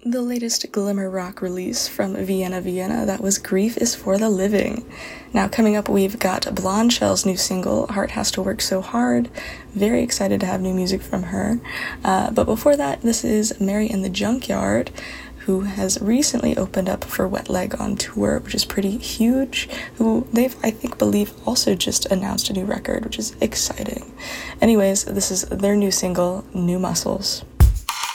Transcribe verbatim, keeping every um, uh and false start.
The latest glimmer rock release from Vienna Vienna, that was Grief is for the Living. Now coming up, we've got Blonde Shell's new single, Heart Has to Work So Hard. Very excited to have new music from her. Uh, but before that, this is Mary in the Junkyard, who has recently opened up for Wet Leg on tour, which is pretty huge, who they've, I think, believe also just announced a new record, which is exciting. Anyways, this is their new single, New Muscles.